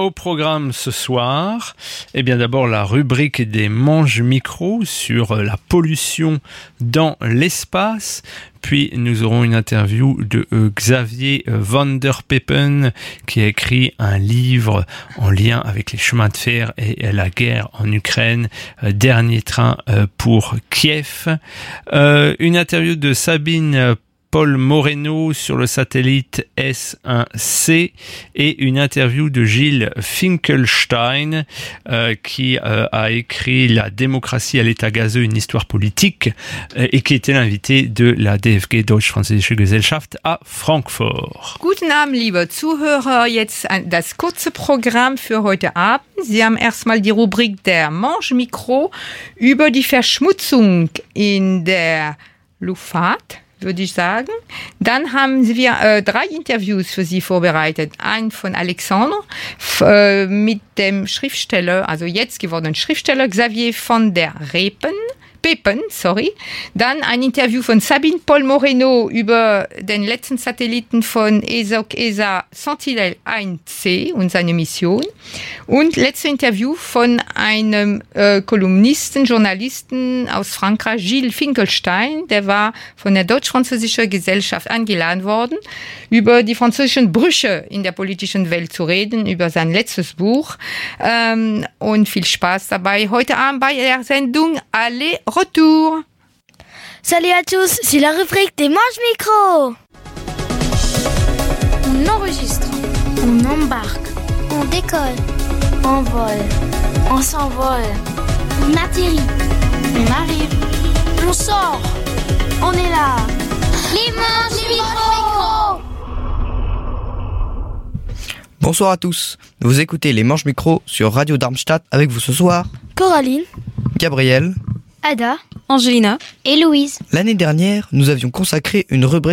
Au programme ce soir, eh bien d'abord la rubrique des manges-micros sur la pollution dans l'espace. Puis nous aurons une interview de Xavier van der Peppen qui a écrit un livre en lien avec les chemins de fer et la guerre en Ukraine, Dernier train pour Kiev. Une interview de Sabine Paul Moreno sur le satellite S1C et une interview de Gilles Finkelstein qui a écrit La démocratie à l'état gazeux, une histoire politique et qui était l'invité de la DFG Deutsch-Französische Gesellschaft à Francfort. Guten Abend, liebe Zuhörer. Jetzt das kurze Programm für heute Abend. Sie haben erstmal die Rubrik der Manche-Mikro über die Verschmutzung in der Luftfahrt, würde ich sagen. Dann haben wir 3 Interviews für Sie vorbereitet. Ein von Alexander mit dem Schriftsteller, also jetzt gewordenen Schriftsteller Xavier van der Peppen. Dann ein Interview von Sabine Paul Moreno über den letzten Satelliten von ESA Sentinel-1C und seine Mission. Und letztes Interview von einem Kolumnisten, Journalisten aus Frankreich, Gilles Finkelstein, der war von der Deutsch-Französischen Gesellschaft eingeladen worden, über die französischen Brüche in der politischen Welt zu reden, über sein letztes Buch. Und viel Spaß dabei heute Abend bei der Sendung Aller-Retour. Salut à tous, c'est la rubrique des manches-micros. On enregistre, on embarque, On décolle, on vole, on s'envole, on atterrit, on arrive, on sort, on est là. les manches-micros. Bonsoir à tous, vous écoutez les manches-micros sur Radio Darmstadt avec vous ce soir, Coraline, Gabriel. Ada, Angelina et Louise. L'année dernière, nous avions consacré une rubrique